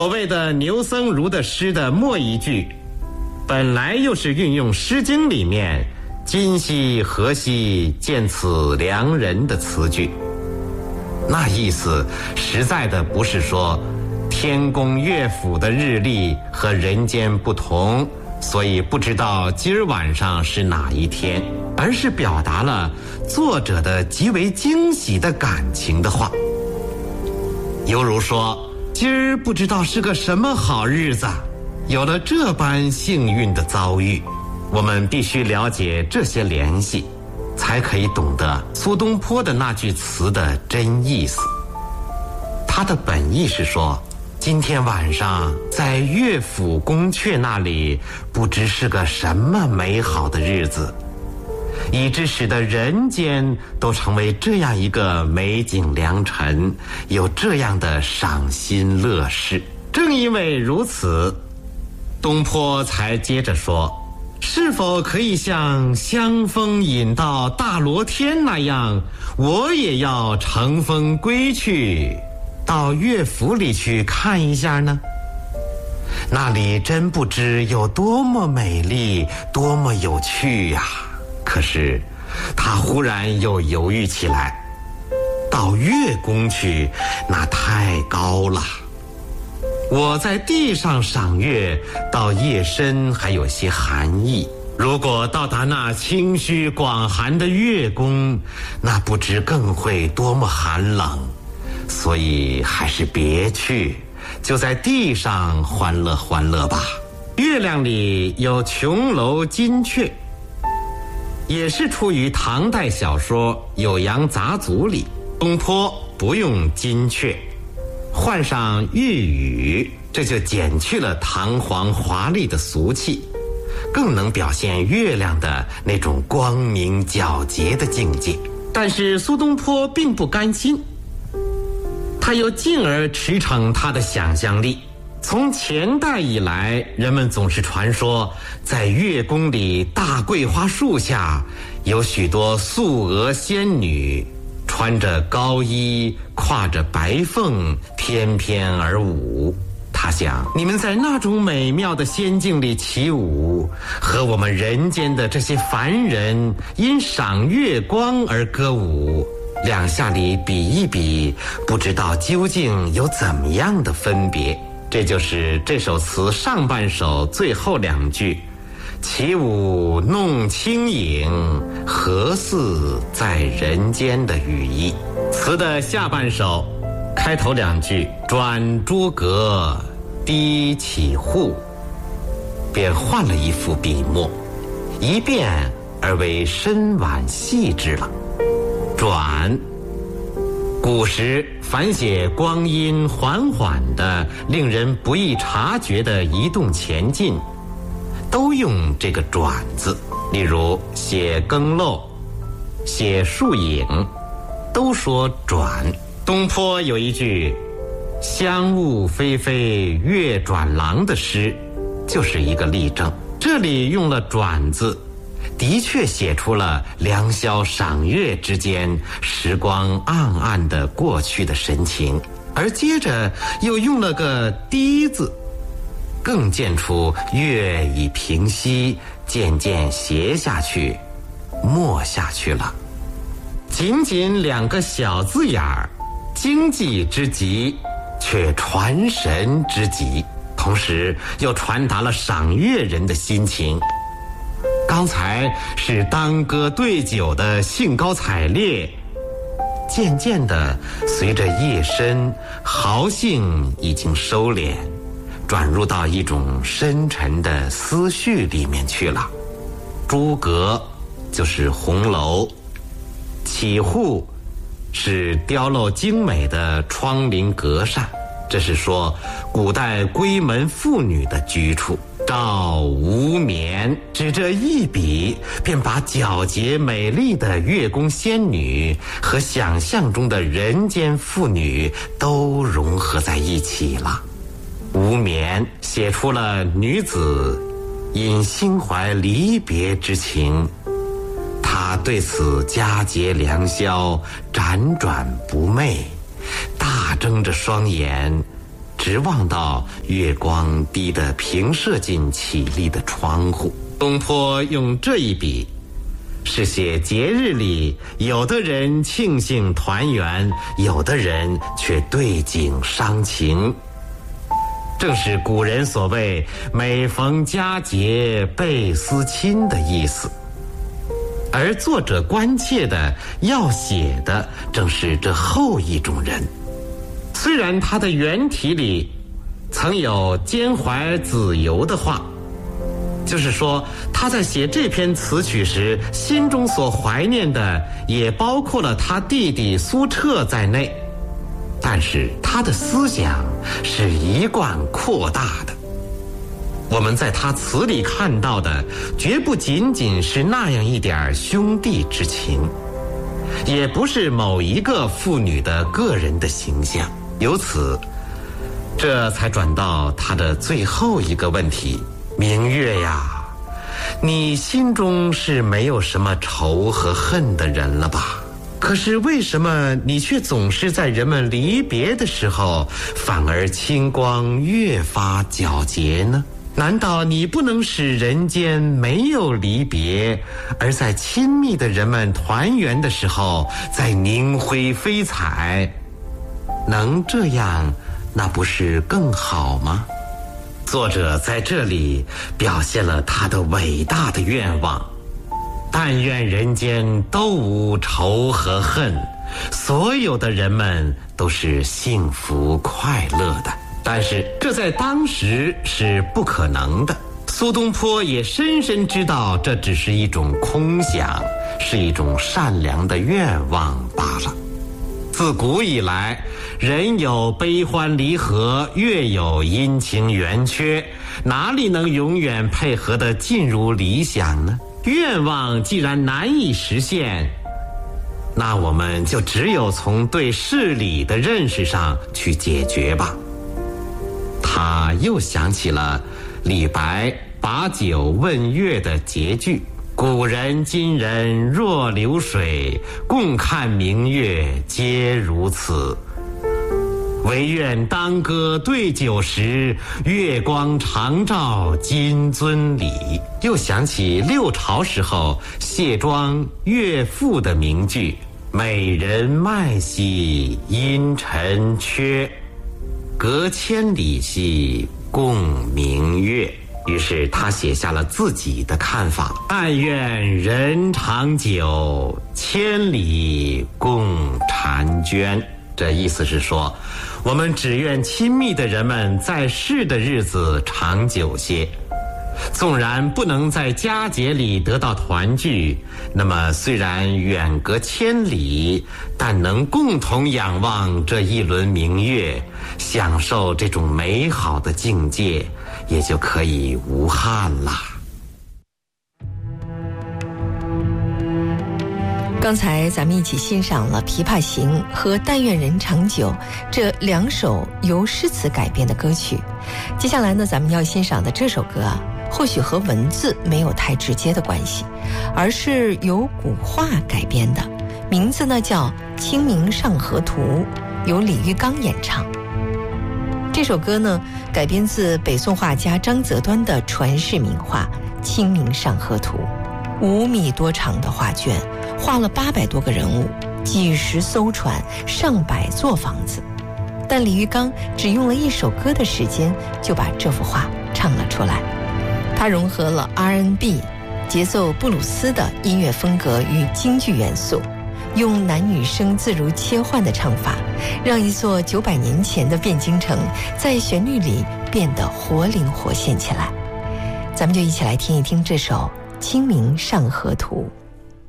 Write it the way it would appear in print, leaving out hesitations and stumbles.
所谓的牛僧孺的诗的末一句，本来又是运用《诗经》里面“今夕何夕见此良人”的词句。那意思实在的不是说天宫乐府的日历和人间不同，所以不知道今儿晚上是哪一天，而是表达了作者的极为惊喜的感情的话。犹如说，今儿不知道是个什么好日子，有了这般幸运的遭遇。我们必须了解这些联系，才可以懂得苏东坡的那句词的真意思。他的本意是说，今天晚上在乐府宫阙那里，不知是个什么美好的日子，以致使得人间都成为这样一个美景良辰，有这样的赏心乐事。正因为如此，东坡才接着说，是否可以像香风引到大罗天那样，我也要乘风归去，到乐府里去看一下呢？那里真不知有多么美丽，多么有趣呀！可是他忽然又犹豫起来，到乐宫去，那太高了。我在地上赏月，到夜深还有些寒意，如果到达那清虚广寒的乐宫，那不知更会多么寒冷。所以还是别去，就在地上欢乐欢乐吧。月亮里有琼楼金阙，也是出于唐代小说《酉阳杂俎》里。东坡不用金阙，换上玉宇，这就减去了堂皇华丽的俗气，更能表现月亮的那种光明皎洁的境界。但是苏东坡并不甘心，他又进而驰骋他的想象力。从前代以来，人们总是传说，在乐宫里大桂花树下，有许多素娥仙女，穿着高衣，挎着白凤，翩翩而舞。他想，你们在那种美妙的仙境里起舞，和我们人间的这些凡人因赏月光而歌舞，两下里比一比，不知道究竟有怎么样的分别。这就是这首词上半首最后两句，起舞弄清影，何似在人间的语意。词的下半首开头两句，转朱阁，低绮户，便换了一副笔墨，一变而为深婉细致了。转，古时凡写光阴缓缓的、令人不易察觉的移动前进，都用这个转字。例如写更漏、写树影，都说转。东坡有一句香雾霏霏月转廊的诗，就是一个例证。这里用了转字，的确写出了良宵赏月之间时光暗暗的过去的神情，而接着又用了个低字，更见出月已平息，渐渐斜下去，没下去了。仅仅两个小字眼儿，经济之极，却传神之极，同时又传达了赏月人的心情。刚才是当歌对酒的兴高采烈，渐渐的随着夜深，豪兴已经收敛，转入到一种深沉的思绪里面去了。朱阁就是红楼，绮户是雕镂精美的窗棂格扇，这是说古代闺门妇女的居处。照无眠，只这一笔，便把皎洁美丽的月宫仙女和想象中的人间妇女都融合在一起了。无眠写出了女子因心怀离别之情，她对此佳节良宵辗转不寐，大睁着双眼， 直望到月光低得平射进绮丽的窗户。东坡用这一笔，是写节日里有的人庆幸团圆，有的人却对景伤情，正是古人所谓每逢佳节倍思亲的意思。而作者关切的要写的正是这后一种人。虽然他的原题里曾有兼怀子由的话，就是说他在写这篇词曲时，心中所怀念的也包括了他弟弟苏辙在内，但是他的思想是一贯扩大的。我们在他词里看到的绝不仅仅是那样一点兄弟之情，也不是某一个妇女的个人的形象。由此这才转到他的最后一个问题：明月呀，你心中是没有什么仇和恨的人了吧？可是为什么你却总是在人们离别的时候，反而清光越发皎洁呢？难道你不能使人间没有离别，而在亲密的人们团圆的时候再凝辉飞彩？能这样，那不是更好吗？作者在这里表现了他的伟大的愿望，但愿人间都无仇和恨，所有的人们都是幸福快乐的。但是这在当时是不可能的。苏东坡也深深知道这只是一种空想，是一种善良的愿望罢了。自古以来，人有悲欢离合，月有阴晴圆缺，哪里能永远配合得尽如理想呢？愿望既然难以实现，那我们就只有从对事理的认识上去解决吧。他又想起了李白把酒问月的结句：古人今人若流水，共看明月皆如此。唯愿当歌对酒时，月光长照金樽里。又想起六朝时候谢庄乐府的名句：美人脉兮因尘缺，隔千里兮共明月。于是他写下了自己的看法：但愿人长久，千里共婵娟。这意思是说，我们只愿亲密的人们在世的日子长久些，纵然不能在佳节里得到团聚，那么虽然远隔千里，但能共同仰望这一轮明月，享受这种美好的境界，也就可以无憾啦。 刚才咱们一起欣赏了《琵琶行》和《但愿人长久》这两首由诗词改编的歌曲。接下来呢，咱们要欣赏的这首歌啊，或许和文字没有太直接的关系，而是由古画改编的，名字呢叫《清明上河图》，由李玉刚演唱。这首歌呢改编自北宋画家张择端的传世名画《清明上河图》，5米多长的画卷，画了800多个人物，几十艘船，上百座房子。但李玉刚只用了1首歌的时间，就把这幅画唱了出来。他融合了 R&B、节奏布鲁斯的音乐风格与京剧元素，用男女声自如切换的唱法，让一座900年前的汴京城在旋律里变得活灵活现起来。咱们就一起来听一听这首《清明上河图》。